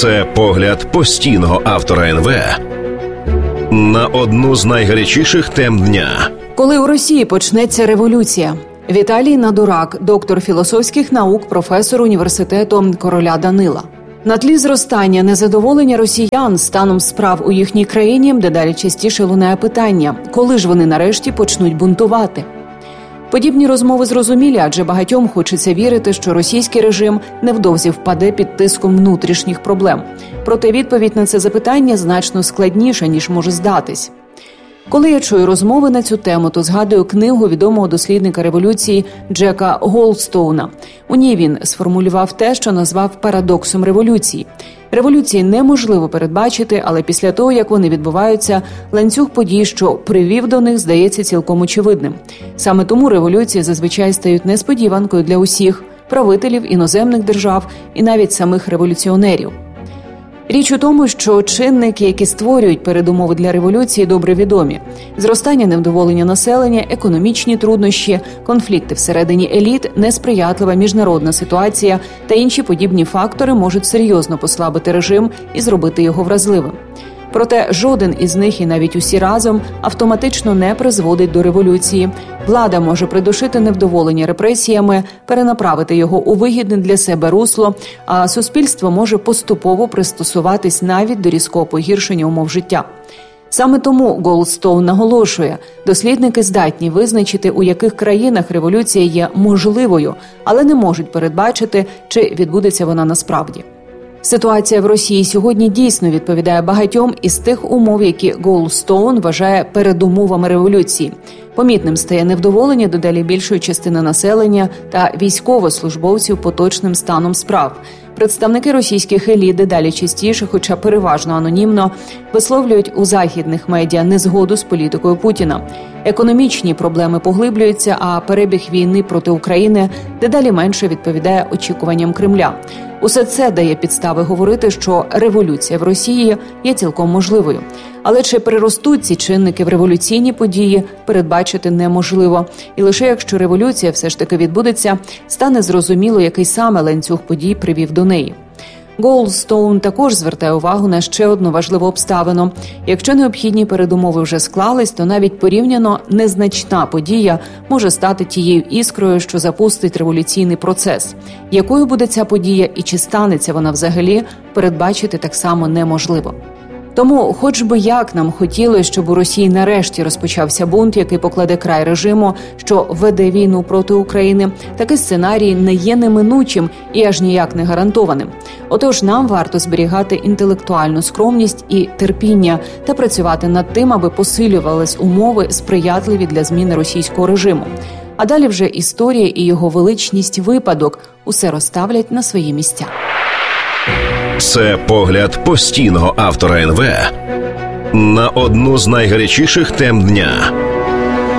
Це погляд постійного автора НВ на одну з найгарячіших тем дня. Коли у Росії почнеться революція? Віталій Надурак, доктор філософських наук, професор університету короля Данила. На тлі зростання незадоволення росіян станом справ у їхній країні дедалі частіше лунає питання, коли ж вони нарешті почнуть бунтувати? Подібні розмови зрозумілі, адже багатьом хочеться вірити, що російський режим невдовзі впаде під тиском внутрішніх проблем. Проте відповідь на це запитання значно складніша, ніж може здатись. Коли я чую розмови на цю тему, то згадую книгу відомого дослідника революції Джека Голдстоуна. У ній він сформулював те, що назвав парадоксом революції. Революції неможливо передбачити, але після того, як вони відбуваються, ланцюг подій, що привів до них, здається цілком очевидним. Саме тому революції зазвичай стають несподіванкою для усіх – правителів іноземних держав і навіть самих революціонерів. Річ у тому, що чинники, які створюють передумови для революції, добре відомі. Зростання невдоволення населення, економічні труднощі, конфлікти всередині еліт, несприятлива міжнародна ситуація та інші подібні фактори можуть серйозно послабити режим і зробити його вразливим. Проте жоден із них, і навіть усі разом, автоматично не призводить до революції. Влада може придушити невдоволення репресіями, перенаправити його у вигідне для себе русло, а суспільство може поступово пристосуватись навіть до різкого погіршення умов життя. Саме тому Голдстоун наголошує, дослідники здатні визначити, у яких країнах революція є можливою, але не можуть передбачити, чи відбудеться вона насправді. Ситуація в Росії сьогодні дійсно відповідає багатьом із тих умов, які Голдстоун вважає передумовами революції. Помітним стає невдоволення дедалі більшої частини населення та військовослужбовців поточним станом справ. Представники російських еліт дедалі частіше, хоча переважно анонімно, висловлюють у західних медіа незгоду з політикою Путіна. Економічні проблеми поглиблюються, а перебіг війни проти України дедалі менше відповідає очікуванням Кремля. Усе це дає підстави говорити, що революція в Росії є цілком можливою. Але чи приростуть ці чинники в революційні події, передбачити неможливо. І лише якщо революція все ж таки відбудеться, стане зрозуміло, який саме ланцюг подій привів до неї. Голдстоун також звертає увагу на ще одну важливу обставину. Якщо необхідні передумови вже склались, то навіть порівняно незначна подія може стати тією іскрою, що запустить революційний процес. Якою буде ця подія і чи станеться вона взагалі, передбачити так само неможливо. Тому, хоч би як нам хотілося, щоб у Росії нарешті розпочався бунт, який покладе край режиму, що веде війну проти України, такий сценарій не є неминучим і аж ніяк не гарантованим. Отож, нам варто зберігати інтелектуальну скромність і терпіння та працювати над тим, аби посилювались умови, сприятливі для зміни російського режиму. А далі вже історія і його величність випадок усе розставлять на свої місця. Це погляд постійного автора НВ на одну з найгарячіших тем дня.